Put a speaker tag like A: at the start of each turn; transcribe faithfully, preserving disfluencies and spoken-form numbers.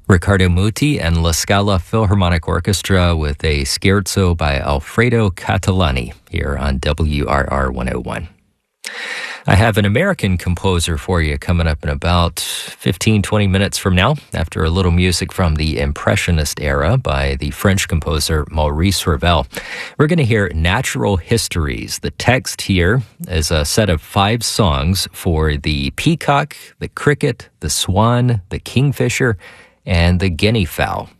A: Riccardo Muti and La Scala Philharmonic Orchestra with a scherzo by Alfredo Catalani here on W R R one oh one. I have an American composer for you coming up in about fifteen, twenty minutes from now, after a little music from the Impressionist era by the French composer Maurice Ravel. We're going to hear Natural Histories. The text here is a set of five songs for the peacock, the cricket, the swan, the kingfisher, and the guinea fowl.